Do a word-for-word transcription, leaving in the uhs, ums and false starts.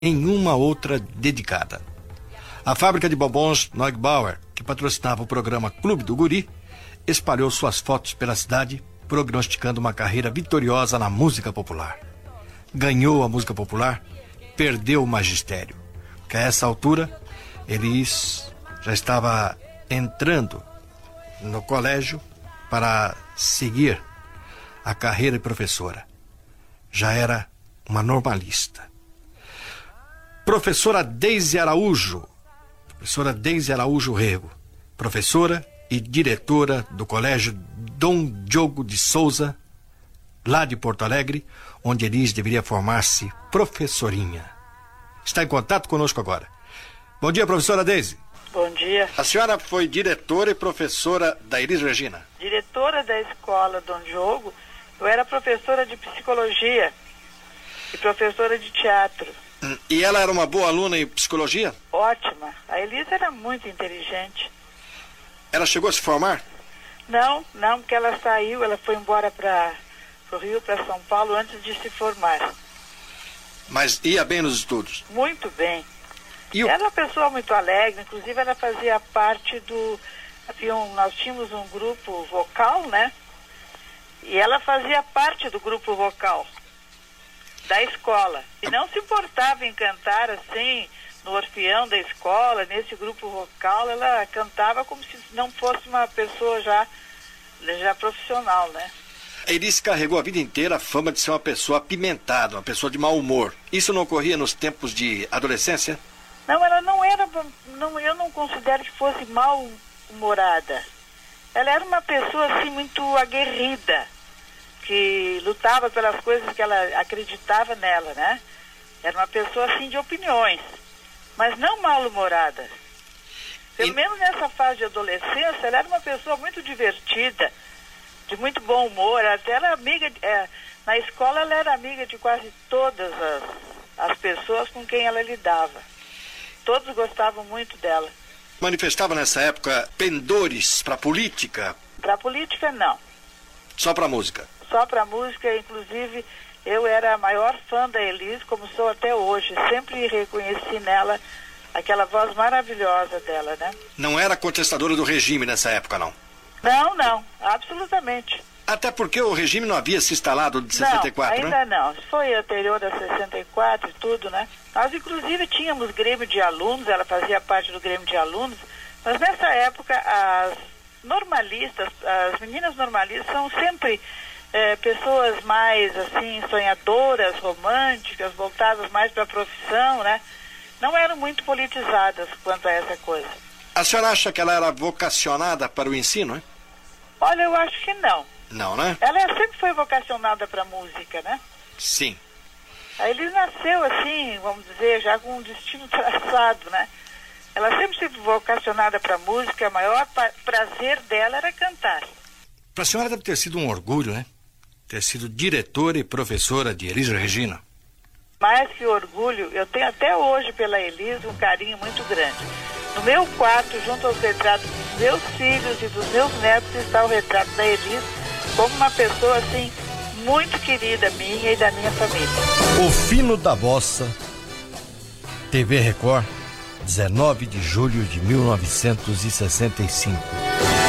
nenhuma outra dedicada. A fábrica de bombons Neugbauer, que patrocinava o programa Clube do Guri, espalhou suas fotos pela cidade, prognosticando uma carreira vitoriosa na música popular. Ganhou a música popular, perdeu o magistério, porque a essa altura, Elis já estava entrando no colégio para seguir a carreira de professora. Já era uma normalista. Professora Deise Araújo, professora Deise Araújo Rego, professora e diretora do Colégio Dom Diogo de Souza, lá de Porto Alegre, onde Elis deveria formar-se professorinha. Está em contato conosco agora. Bom dia, professora Deise. Bom dia. A senhora foi diretora e professora da Elis Regina? Diretora da escola Dom Diogo. Eu era professora de psicologia e professora de teatro. E ela era uma boa aluna em psicologia? Ótima. A Elis era muito inteligente. Ela chegou a se formar? Não, não, porque ela saiu, ela foi embora para o Rio, para São Paulo, antes de se formar. Mas ia bem nos estudos? Muito bem. E o... Ela era uma pessoa muito alegre, inclusive ela fazia parte do... Havia um, nós tínhamos um grupo vocal, né? E ela fazia parte do grupo vocal da escola. E não se importava em cantar assim, no orfeão da escola, nesse grupo vocal, ela cantava como se não fosse uma pessoa já, já profissional, né? Elis carregou a vida inteira a fama de ser uma pessoa apimentada, uma pessoa de mau humor. Isso não ocorria nos tempos de adolescência? Não, ela não era, não, eu não considero que fosse mal-humorada. Ela era uma pessoa assim muito aguerrida, que lutava pelas coisas que ela acreditava nela, né? Era uma pessoa assim de opiniões, mas não mal-humorada. Pelo e... menos nessa fase de adolescência, ela era uma pessoa muito divertida, de muito bom humor. Até ela era amiga, de, é, na escola ela era amiga de quase todas as, as pessoas com quem ela lidava. Todos gostavam muito dela. Manifestava nessa época pendores para política? Para política, não. Só para música? Só para música, inclusive eu era a maior fã da Elis, como sou até hoje. Sempre reconheci nela aquela voz maravilhosa dela, né? Não era contestadora do regime nessa época, não? Não, não, absolutamente. Até porque o regime não havia se instalado de sessenta e quatro, não, né? ainda não. Foi anterior a sessenta e quatro e tudo, né? Nós, inclusive, tínhamos grêmio de alunos, ela fazia parte do grêmio de alunos, mas nessa época as normalistas, as meninas normalistas são sempre é, pessoas mais, assim, sonhadoras, românticas, voltadas mais para a profissão, né? Não eram muito politizadas quanto a essa coisa. A senhora acha que ela era vocacionada para o ensino, hein? Olha, eu acho que não. Não, né? Ela sempre foi vocacionada para música, né? Sim. A Elis nasceu assim, vamos dizer, já com um destino traçado, né? Ela sempre foi vocacionada para música, o maior prazer dela era cantar. Para a senhora deve ter sido um orgulho, né? Ter sido diretora e professora de Elis Regina. Mais que orgulho, eu tenho até hoje pela Elis um carinho muito grande. No meu quarto, junto aos retratos dos meus filhos e dos meus netos, está o retrato da Elis como uma pessoa, assim, muito querida minha e da minha família. O Fino da Bossa, T V Record, dezenove de julho de mil novecentos e sessenta e cinco.